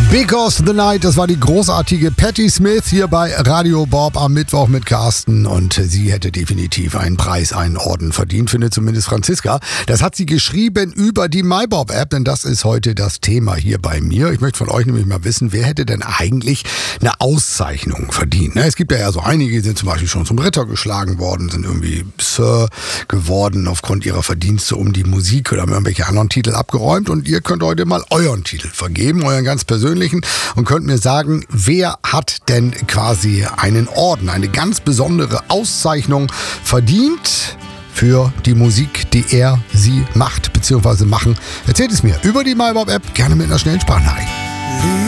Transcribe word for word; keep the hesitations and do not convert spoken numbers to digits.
Because the Night, das war die großartige Patti Smith hier bei Radio Bob am Mittwoch mit Carsten und sie hätte definitiv einen Preis, einen Orden verdient, findet zumindest Franziska. Das hat sie geschrieben über die MyBob-App, denn das ist heute das Thema hier bei mir. Ich möchte von euch nämlich mal wissen, wer hätte denn eigentlich eine Auszeichnung verdient? Es gibt ja, ja so einige, die sind zum Beispiel schon zum Ritter geschlagen worden, sind irgendwie Sir geworden aufgrund ihrer Verdienste um die Musik oder haben irgendwelche anderen Titel abgeräumt und ihr könnt heute mal euren Titel vergeben, euren ganz persönlichen, und könnt mir sagen, wer hat denn quasi einen Orden, eine ganz besondere Auszeichnung verdient für die Musik, die er, sie macht bzw. machen. Erzählt es mir über die MyBob-App, gerne mit einer schnellen Sprachnachricht.